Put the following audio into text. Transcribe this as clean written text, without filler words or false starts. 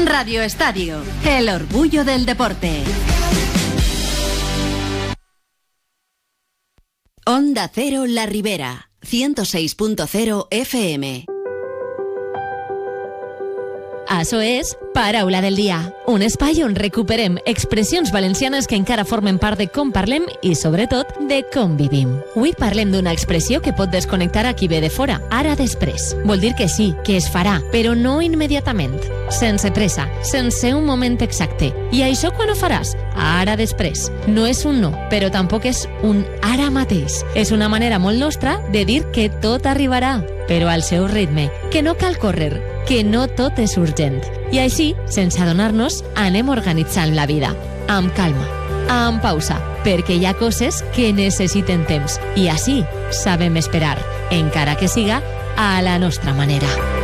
Radio Estadio, el orgullo del deporte. Onda Cero La Ribera, 106.0 FM. Això és Paraula del Dia, un espai on recuperem expressions valencianes que encara formen part de com parlem i, sobretot, de com vivim. Avui parlem d'una expressió que pot desconnectar a qui ve de fora, ara després. Vol dir que sí, que es farà, però no immediatament, sense pressa, sense un moment exacte. I això quan ho faràs? Ara després. No és un no, però tampoc és un ara mateix. És una manera molt nostra de dir que tot arribarà, però al seu ritme, que no cal córrer, que no tot és urgent. I així, sense adonar-nos, anem organitzant la vida. Amb calma, amb pausa, perquè hi ha coses que necessiten temps. I així sabem esperar, encara que siga a la nostra manera.